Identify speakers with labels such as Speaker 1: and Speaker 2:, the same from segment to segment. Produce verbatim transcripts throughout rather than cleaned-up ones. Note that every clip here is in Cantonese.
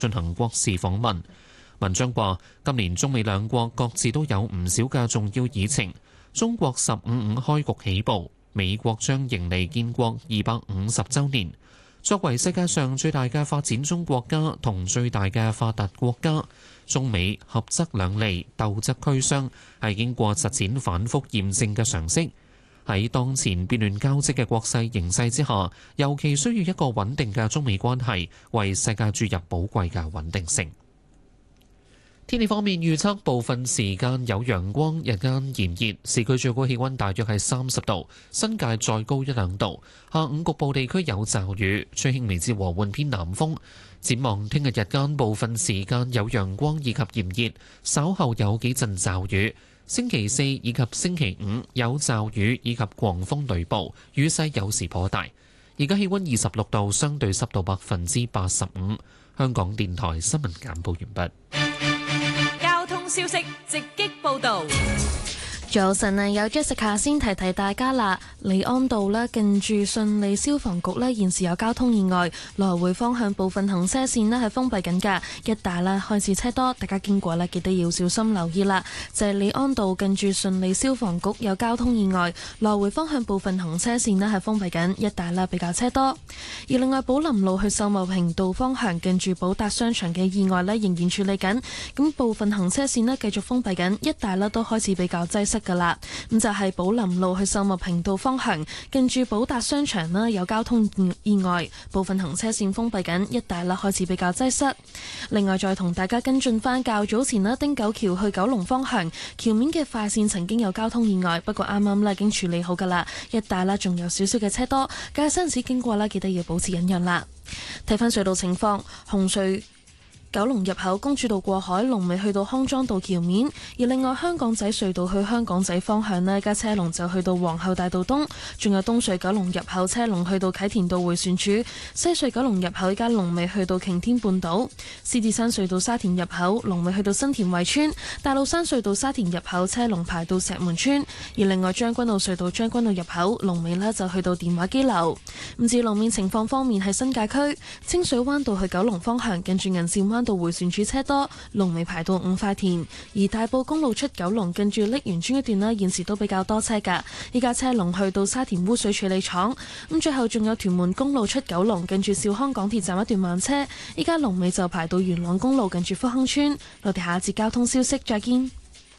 Speaker 1: 進行國事訪問。文章話，今年中美兩國各自都有唔少嘅重要議程。中國十五五開局起步，美國將迎嚟建國二百五十週年。作為世界上最大嘅發展中國家同最大嘅發達國家，中美合則兩利，鬥則俱傷，係經過實踐反覆驗證嘅常識。喺當前變亂交織嘅國際形勢之下，尤其需要一個穩定嘅中美關係，為世界注入寶貴嘅穩定性。天氣方面預測，部分時間有陽光，日間炎熱，市區最高氣溫大約係三十度，新界再高一兩度。下午局部地區有驟雨，吹輕微至和緩偏南風。展望聽日日間部分時間有陽光以及炎熱，稍後有幾陣驟雨。星期四以及星期五有驟雨以及狂風雷暴，雨勢有時頗大。而家氣溫二十六度，相對濕度百分之八十五。香港電台新聞簡報完畢。
Speaker 2: 消息直擊報導。
Speaker 3: 早晨啊，有 Jessica 先提提大家啦。利安道咧近住順利消防局咧，現時有交通意外，來回方向部分行車線咧係封閉緊㗎，一帶咧開始車多，大家經過咧記得要小心留意啦。就係利安道近住順利消防局有交通意外，來回方向部分行車線咧係封閉緊，一帶咧比較車多。而另外寶林路去秀茂坪道方向近住寶達商場嘅意外咧仍然處理緊，咁部分行車線咧繼續封閉緊，一帶咧都開始比較擠塞噶啦。咁就係寶林路去秀茂坪道方向近住寶達商場啦，有交通意外，部分行車線封閉緊，一帶啦開始比較擠塞。另外再同大家跟進翻較早前啦，汀九橋去九龍方向橋面嘅快線曾經有交通意外，不過啱啱咧已經處理好噶啦，一帶啦仲有少少嘅車多，駕駛陣時經過啦記得要保持忍讓啦。睇翻隧道情況，紅隧九龍入口公主道過海龍尾去到康莊道橋面，而另外香港仔隧道去香港仔方向呢，架車龍就去到皇后大道東，仲有東隧九龍入口車龍去到啟田道迴旋處，西隧九龍入口依家龍尾去到擎天半島，獅子山隧道沙田入口龍尾去到新田圍村，大老山隧道沙田入口車龍排到石門村，而另外將軍澳隧道將軍澳入口龍尾呢就去到電話機樓。唔至於路面情況方面，係新界區清水灣道去九龍方向近住銀線灣到迴旋處車多，龍尾排到五塊田；而大埔公路出九龍近住瀝源村一段呢，現時都比較多車噶。依家車龍去到沙田污水處理廠。咁最後仲有屯門公路出九龍近住兆康港鐵站一段慢車，依家龍尾就排到元朗公路近住福亨村。我哋下一節交通消息再見。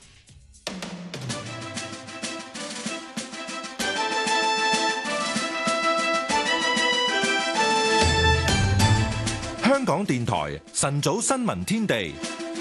Speaker 4: 香港電台晨早新聞天地，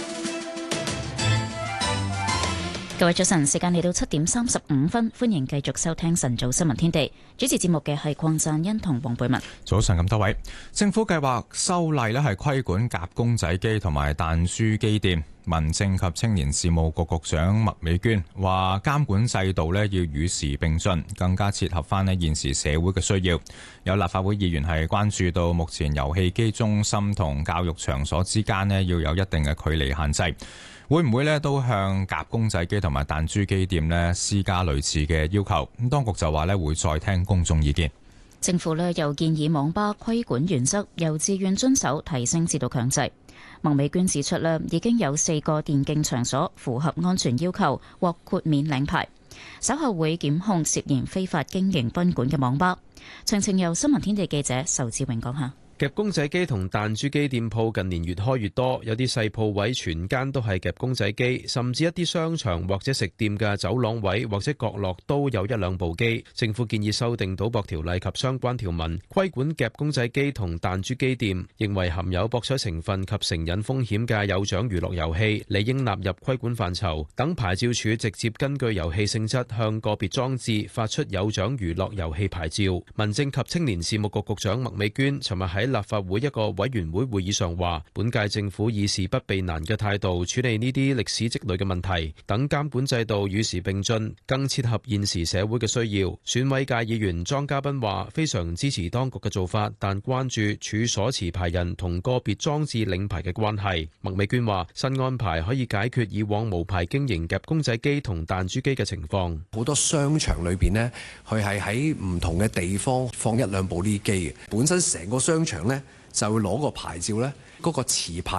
Speaker 5: 各位早晨，時間嚟到七點三十五分，歡迎繼續收聽晨早新聞天地。主持節目嘅係鄺贊恩同黃貝文。
Speaker 6: 早晨咁多位，政府計劃修例咧係規管夾公仔機同埋彈珠機店。民政及青年事務局局長麥美娟話監管制度咧要與時並進，更加切合翻咧現時社會嘅需要。有立法會議員係關注到目前遊戲機中心同教育場所之間咧要有一定嘅距離限制，會唔會咧都向夾公仔機同埋彈珠機店咧施加類似嘅要求？咁當局就話咧會再聽公眾意見。
Speaker 5: 政府咧又建議網吧規管原則由自願遵守提升至到強制。麥美娟指出咧，已經有四個電競場所符合安全要求，獲豁免領牌。稍後會檢控涉嫌非法經營賓館嘅網吧。詳情由新聞天地記者仇志榮講下。
Speaker 7: 夾公仔機同彈珠機店鋪近年越開越多，有啲細鋪位全間都係夾公仔機，甚至一啲商場或者食店嘅走廊位或者角落都有一兩部機。政府建議修訂賭博條例及相關條文，規管夾公仔機同彈珠機店，認為含有博彩成分及成癮風險嘅有獎娛樂遊戲理應納入規管範疇。等牌照處直接根據遊戲性質向個別裝置發出有獎娛樂遊戲牌照。民政及青年事務局局長麥美娟尋日喺立法會一個委員會會議上話，本屆政府以事不避難嘅態度處理呢啲歷史積累嘅問題，等監管制度與時並進，更切合現時社會嘅需要。選委界議員莊家斌話，非常支持當局嘅做法，但關注處所持牌人同個別裝置領牌嘅關係。麥美娟話，新安排可以解決以往無牌經營夾公仔機同彈珠機嘅情況。
Speaker 8: 好多商場裏邊呢，佢係喺唔同嘅地方放一兩部呢啲機嘅，本身成個商場呢， 就會攞個牌照呢，嗰個持牌